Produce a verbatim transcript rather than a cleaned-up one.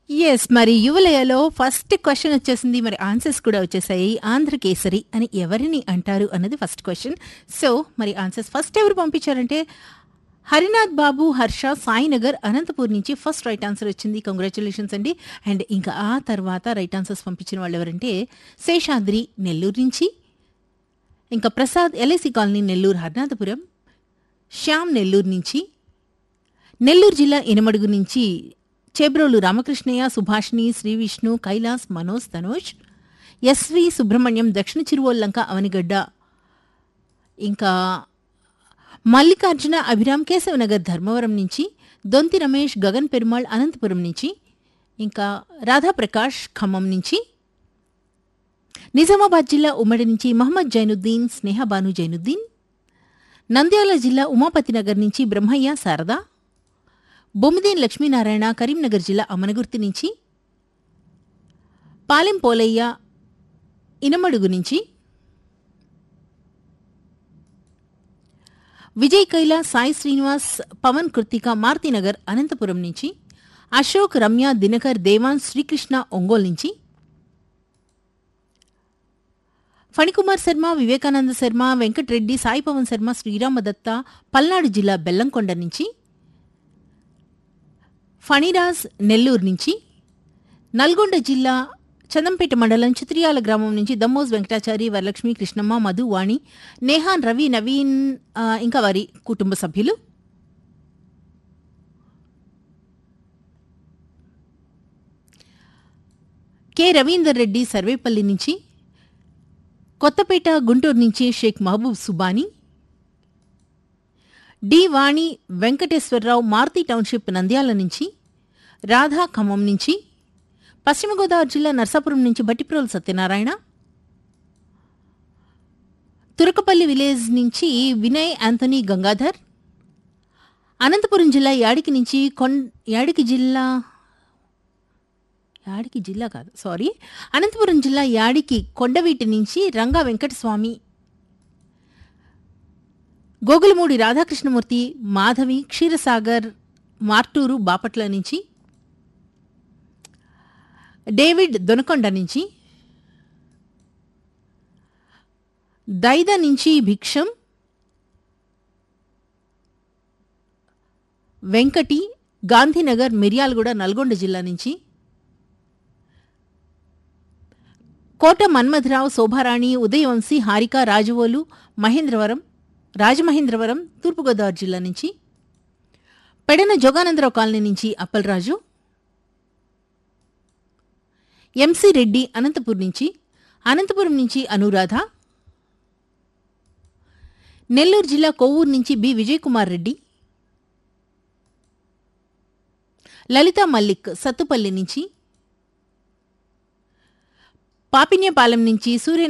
Yes. మరి యువలయలో first question వచ్చేసింది. మరి ఆన్సర్స్ కూడా వచ్చేసాయి. ఆంధ్రకేసరి అని ఎవరిని అంటారు అన్నది ఫస్ట్ క్వెషన్. సో, మరి ఆన్సర్స్ ఫస్ట్ ఎవరు పంపించారంటే హరినాథ్ బాబు, హర్ష, సాయినగర్, అనంతపూర్ నుంచి ఫస్ట్ రైట్ ఆన్సర్ వచ్చింది. కంగ్రాచ్యులేషన్స్ అండి. అండ్ ఇంకా ఆ తర్వాత రైట్ ఆన్సర్స్ పంపించిన వాళ్ళు ఎవరంటే శేషాద్రి నెల్లూరు నుంచి, ఇంకా ప్రసాద్ ఎల్ఐసి కాలనీ నెల్లూరు హర్నాథపురం, శ్యామ్ నెల్లూరు నుంచి, నెల్లూరు జిల్లా ఇనమడుగు నుంచి చేబ్రోలు రామకృష్ణయ్య, సుభాష్ని, శ్రీవిష్ణు, కైలాస్, మనోజ్, తనోజ్, ఎస్వి సుబ్రహ్మణ్యం, దక్షిణ చిరువల్లంక, అవనిగడ్డ, ఇంకా మల్లికార్జున, అభిరామ్, కేశవనగర్, ధర్మవరం నుంచి, దొంతి రమేష్, గగన్ పెరుమాళ్, అనంతపురం నుంచి, ఇంకా రాధాప్రకాష్, ఖమ్మం నుంచి, నిజామాబాద్ జిల్లా ఉమ్మడి నుంచి మహమ్మద్ జైనుద్దీన్, స్నేహబాను జైనుద్దీన్, నంద్యాల జిల్లా ఉమాపతినగర్ నుంచి బ్రహ్మయ్య, శారద, బొమ్మిదేన్ లక్ష్మీనారాయణ, కరీంనగర్ జిల్లా అమనగుర్తి నుంచి, పాలెం పోలయ్య, ఇనమడుగు నుంచి, విజయ్ కైలా, సాయి శ్రీనివాస్, పవన్ కృతిక, మారుతినగర్, అనంతపురం నుంచి, అశోక్, రమ్య, దినకర్, దేవాన్, శ్రీకృష్ణ, ఒంగోలు నుంచి, ఫణికుమార్ శర్మ, వివేకానంద శర్మ, వెంకట్రెడ్డి, సాయి పవన్ శర్మ, శ్రీరామదత్త, పల్నాడు జిల్లా బెల్లంకొండ నుంచి, ఫణిరాజ్, నెల్లూరు నుంచి, నల్గొండ జిల్లా చందంపేట మండలం చిత్రియాల గ్రామం నుంచి దమ్మోజ్ వెంకటాచారి, వరలక్ష్మి, కృష్ణమ్మ, మధు, వాణి, నేహాన్, రవి, నవీన్, ఆ, ఇంకా వారి కుటుంబ సభ్యులు, కె రవీందర్ రెడ్డి, సర్వేపల్లి నుంచి, కొత్తపేట, గుంటూరు నుంచి షేక్ మహబూబ్ సుబానీ, డి వాణి, వెంకటేశ్వరరావు, మారుతి టౌన్షిప్, నంద్యాల నుంచి, రాధా, ఖమ్మం నుంచి, పశ్చిమ గోదావరి జిల్లా నర్సాపురం నుంచి భట్టిప్రోలు సత్యనారాయణ, తురకపల్లి విలేజ్ నుంచి వినయ్, యాంథనీ, గంగాధర్, అనంతపురం జిల్లా యాడికి నుంచి కొం యాడికి జిల్లా యాడికి జిల్లా కాదు సారీ అనంతపురం జిల్లా యాడికి కొండవీటి నుంచి రంగా వెంకటస్వామి, గోగులమూడి రాధాకృష్ణమూర్తి, మాధవి, క్షీరసాగర్, మార్టూరు, బాపట్ల నుంచి, డేవిడ్, దొనకొండ నుంచి, దైద నుంచి భిక్షం, వెంకటి, గాంధీనగర్, మిర్యాలగూడ, నల్గొండ జిల్లా నుంచి, కోట మన్మథరావు, శోభారాణి, ఉదయవంశీ, హారిక, రాజవోలు, మహేంద్రవరం రాజమహేంద్రవరం, తూర్పుగోదావరి జిల్లా నుంచి, పెడన జోగానందరావు కాలనీ నుంచి అప్పలరాజు, ఎంసీ రెడ్డి, అనంతపురం నుంచి, అనంతపురం నుంచి అనురాధ, నెల్లూరు జిల్లా కొవ్వూరు నుంచి బి విజయకుమార్ రెడ్డి, లలిత మల్లిక్, సత్తుపల్లి నుంచి, పాపిన్యపాలెం నుంచి సూర్య